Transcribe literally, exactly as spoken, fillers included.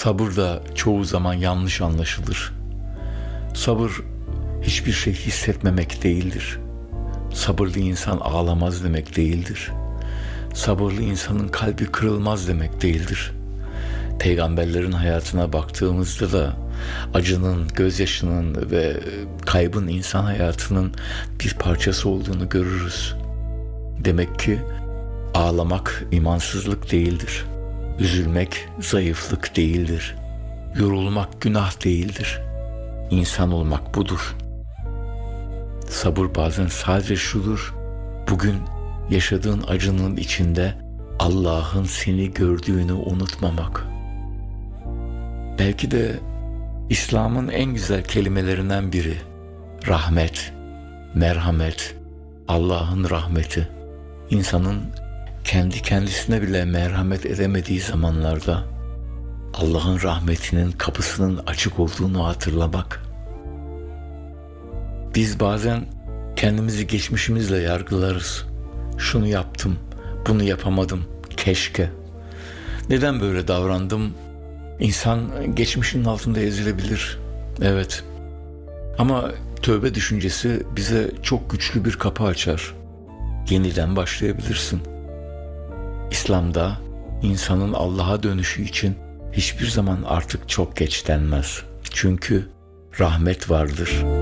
Sabır da çoğu zaman yanlış anlaşılır. Sabır hiçbir şey hissetmemek değildir. Sabırlı insan ağlamaz demek değildir. Sabırlı insanın kalbi kırılmaz demek değildir. Peygamberlerin hayatına baktığımızda da acının, gözyaşının ve kaybın insan hayatının bir parçası olduğunu görürüz. Demek ki ağlamak imansızlık değildir. Üzülmek zayıflık değildir. Yorulmak günah değildir. İnsan olmak budur. Sabır bazen sadece şudur: bugün yaşadığın acının içinde Allah'ın seni gördüğünü unutmamak. Belki de İslam'ın en güzel kelimelerinden biri rahmet, merhamet, Allah'ın rahmeti. İnsanın kendi kendisine bile merhamet edemediği zamanlarda Allah'ın rahmetinin kapısının açık olduğunu hatırlamak. Biz bazen kendimizi geçmişimizle yargılarız. Şunu yaptım, bunu yapamadım, keşke. Neden böyle davrandım? İnsan geçmişinin altında ezilebilir. Evet. Ama tövbe düşüncesi bize çok güçlü bir kapı açar. Yeniden başlayabilirsin. İslam'da insanın Allah'a dönüşü için hiçbir zaman artık çok geç denmez. Çünkü rahmet vardır.